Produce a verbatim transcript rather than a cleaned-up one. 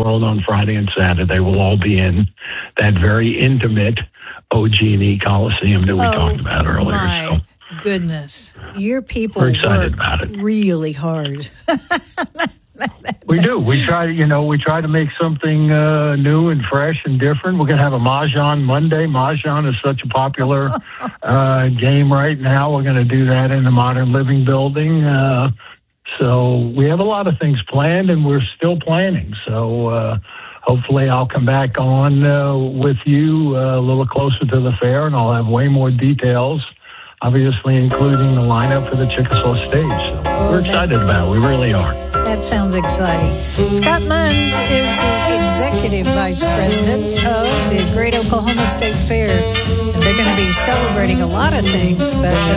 World on Friday and Saturday will all be in that very intimate O G and E Coliseum that we oh, talked about earlier. My so goodness. Your people we're excited work about it. really hard. We do. We try to, you know, we try to make something uh, new and fresh and different. We're going to have a Mahjong Monday. Mahjong is such a popular uh, game right now. We're going to do that in the Modern Living Building. Uh, so we have a lot of things planned, and we're still planning. So uh, hopefully I'll come back on uh, with you uh, a little closer to the fair, and I'll have way more details, obviously including the lineup for the Chickasaw stage. So we're excited about it. We really are. That sounds exciting. Scott Munns is the Executive Vice President of the Great Oklahoma State Fair. They're going to be celebrating a lot of things, but